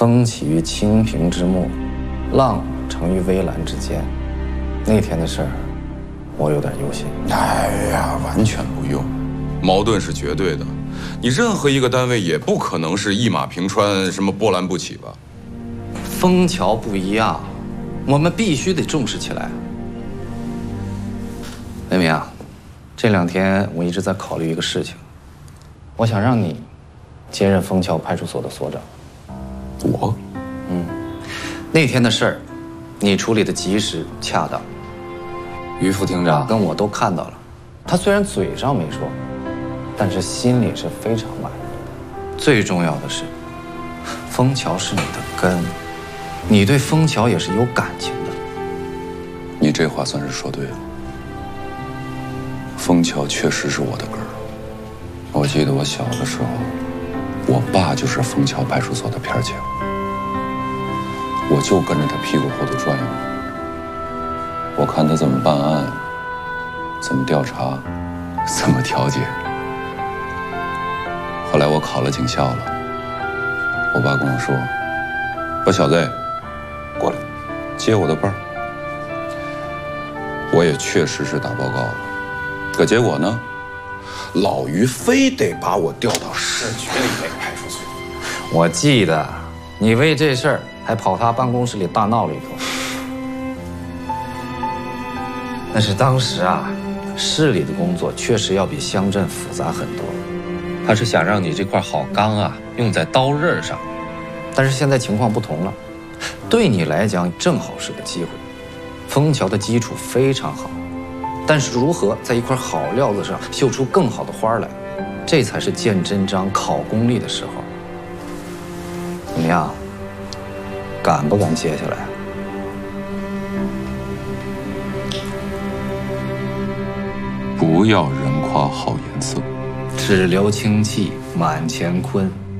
风起于清平之末，浪成于微澜之间。那天的事儿，我有点忧心。 哎呀，完全不用，矛盾是绝对的。你任何一个单位也不可能是一马平川，什么波澜不起吧？ 枫桥不一样，我们必须得重视起来。雷鸣啊，这2天我一直在考虑一个事情，我想让你接任枫桥派出所的所长。 我？ 那天的事儿，你处理的及时恰当，于副厅长跟我都看到了。他虽然嘴上没说，但是心里是非常满意的。最重要的是，枫桥是你的根，你对枫桥也是有感情的。 你这话算是说对了。枫桥确实是我的根儿。我记得我小的时候，我爸就是枫桥派出所的片警，我就跟着他屁股后头转悠。我看他怎么办案，怎么调查，怎么调解。后来我考了警校了，我爸跟我说：“说小子，过来接我的班。”我也确实是打报告了，可结果呢，老于非得把我调到市局里那个派出所。 我记得你为这事儿还跑他办公室里大闹了一通。但是当时啊，市里的工作确实要比乡镇复杂很多。他是想让你这块好钢啊用在刀刃上，但是现在情况不同了，对你来讲正好是个机会。枫桥的基础非常好，但是如何在一块好料子上绣出更好的花来，这才是见真章、考功力的时候。怎么样？敢不敢接下来？ 不要人夸好颜色， 只留清气满乾坤。